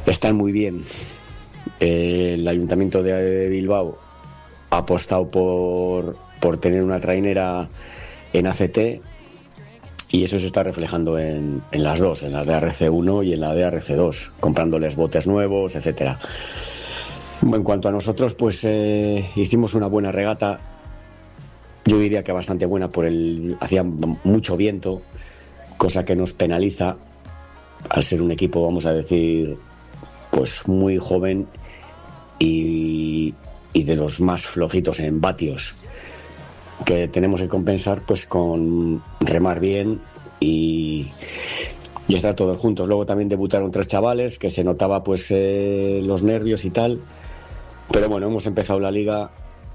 están muy bien. El Ayuntamiento de Bilbao ha apostado por tener una trainera en ACT y eso se está reflejando en las dos, en la de ARC1 y en la de ARC2, comprándoles botes nuevos, etcétera. En cuanto a nosotros, pues hicimos una buena regata, yo diría que bastante buena, hacía mucho viento, cosa que nos penaliza al ser un equipo, vamos a decir, pues muy joven y de los más flojitos en vatios, que tenemos que compensar pues con remar bien y estar todos juntos. Luego también debutaron 3 chavales que se notaba pues los nervios y tal, pero bueno, hemos empezado la liga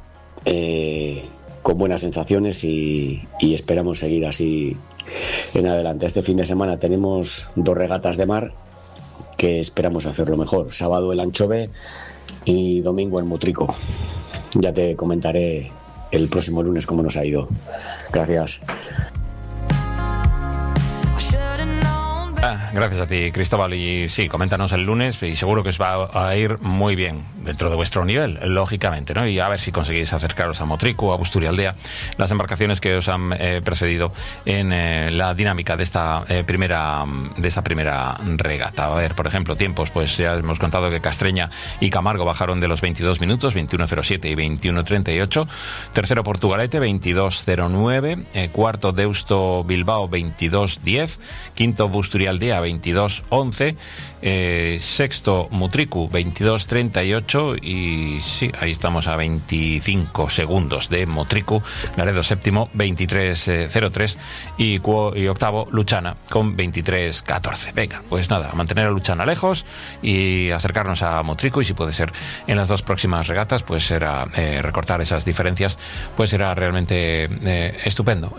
con buenas sensaciones y esperamos seguir así en adelante. Este fin de semana tenemos 2 regatas de mar que esperamos hacerlo mejor. Sábado el Anchove y domingo el Motrico. Ya te comentaré el próximo lunes cómo nos ha ido. Gracias. Gracias a ti, Cristóbal, y sí, coméntanos el lunes y seguro que os va a ir muy bien dentro de vuestro nivel, lógicamente, ¿no? Y a ver si conseguís acercaros a Motrico, a Busturialdea, las embarcaciones que os han precedido en la dinámica de esta primera regata. A ver, por ejemplo, tiempos, pues ya hemos contado que Castreña y Camargo bajaron de los 22 minutos, 21.07 y 21.38. Tercero, Portugalete, 22.09. Cuarto, Deusto Bilbao, 22.10. Quinto, Busturialdea, 22.11. Sexto, Mutriku, 22.38. Y sí, ahí estamos a 25 segundos de Motriku. Laredo séptimo, 23.03. Y octavo, Luchana, con 23.14. Venga, pues nada, a mantener a Luchana lejos y acercarnos a Motriku, y si puede ser en las 2 próximas regatas, pues será recortar esas diferencias, pues será realmente estupendo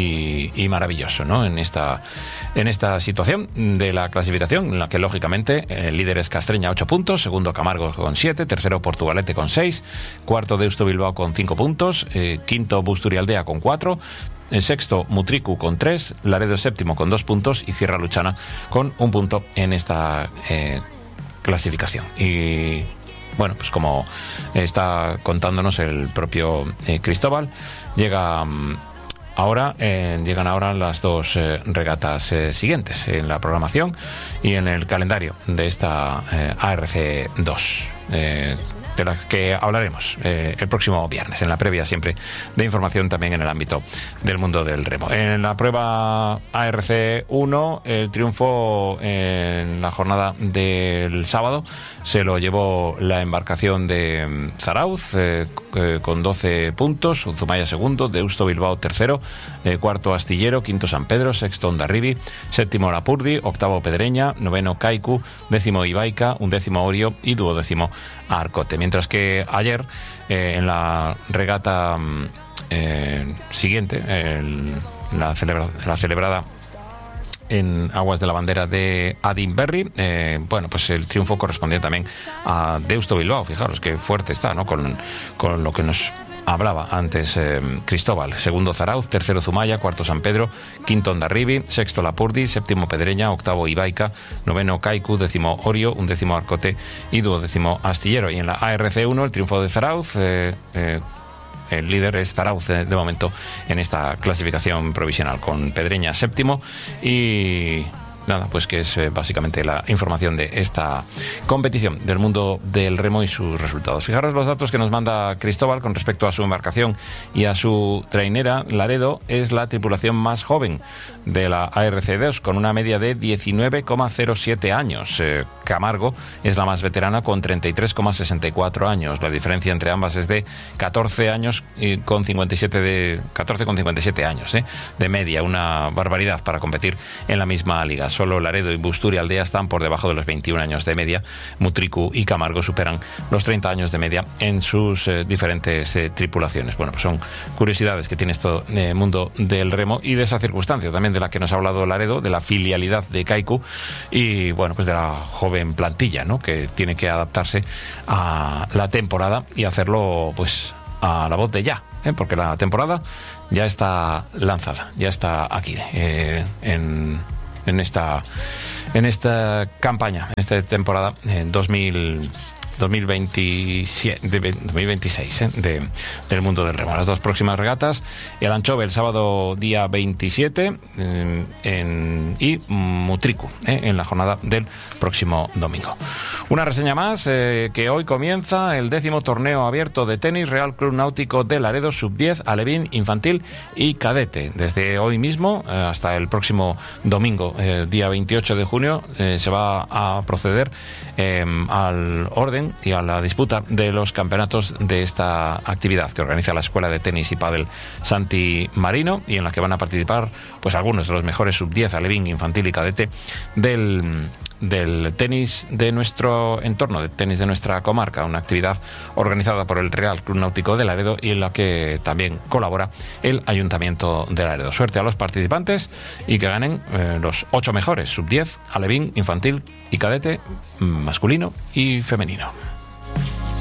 y maravilloso, ¿no? En esta situación de la clasificación, en la que lógicamente el líder es Castreña, 8 puntos, segundo Camargo con 7, tercero Portugalete con 6, cuarto Deusto Bilbao con 5 puntos, quinto Busturialdea con 4, sexto Mutriku con 3, Laredo séptimo con 2 puntos y cierra Luchana con 1 punto en esta clasificación. Y bueno, pues como está contándonos el propio Cristóbal, llegan ahora las 2 regatas siguientes en la programación y en el calendario de esta ARC2, de las que hablaremos el próximo viernes, en la previa siempre de información también en el ámbito del mundo del remo. En la prueba ARC1, el triunfo en la jornada del sábado se lo llevó la embarcación de Zarauz con 12 puntos, Zumaya segundo, Deusto Bilbao tercero, cuarto Astillero, quinto San Pedro, sexto Hondarribi, séptimo Lapurdi, octavo Pedreña, noveno Kaiku, décimo Ibaica, 11º Orio y 12º Arcote. Mientras que ayer en la regata siguiente, la celebrada en aguas de la bandera de Adinberri, bueno, pues el triunfo correspondió también a Deusto Bilbao. Fijaros qué fuerte está, ¿no? Con lo que nos hablaba antes Cristóbal. Segundo Zarauz, tercero Zumaya, cuarto San Pedro, quinto Hondarribi, sexto Lapurdi, séptimo Pedreña, octavo Ibaica, noveno Kaiku, décimo Orio, 11º Arcote y 12º Astillero. Y en la ARC1 el triunfo de Zarauz. El líder es Zarauz de momento en esta clasificación provisional, con Pedreña séptimo. Y nada, pues que es básicamente la información de esta competición del mundo del remo y sus resultados. Fijaros los datos que nos manda Cristóbal con respecto a su embarcación y a su trainera. Laredo es la tripulación más joven de la ARC2, con una media de 19,07 años. Camargo es la más veterana, con 33,64 años. La diferencia entre ambas es de 14 años con 14,57 años de media. Una barbaridad para competir en la misma liga. Solo Laredo y Busturialdea están por debajo de los 21 años de media. Mutriku y Camargo superan los 30 años de media en sus diferentes tripulaciones. Bueno, pues son curiosidades que tiene esto mundo del remo, y de esa circunstancia también de la que nos ha hablado Laredo, de la filialidad de Kaiku y bueno, pues de la joven plantilla, ¿no? Que tiene que adaptarse a la temporada y hacerlo pues a la voz de ya, porque la temporada ya está lanzada, ya está aquí en en esta campaña, en esta temporada 2026 del mundo del remo. Las dos próximas regatas, el Anchove el sábado día 27 y Mutriku en la jornada del próximo domingo. Una reseña más, que hoy comienza el 10º torneo abierto de tenis Real Club Náutico de Laredo Sub-10, alevín, infantil y cadete. Desde hoy mismo hasta el próximo domingo, día 28 de junio, se va a proceder al orden y a la disputa de los campeonatos de esta actividad que organiza la Escuela de Tenis y Pádel Santi Marino, y en la que van a participar pues algunos de los mejores sub-10, alevín, infantil y cadete del tenis de nuestro entorno, del tenis de nuestra comarca, una actividad organizada por el Real Club Náutico de Laredo y en la que también colabora el Ayuntamiento de Laredo. Suerte a los participantes y que ganen los 8 mejores, sub-10, alevín, infantil y cadete, masculino y femenino.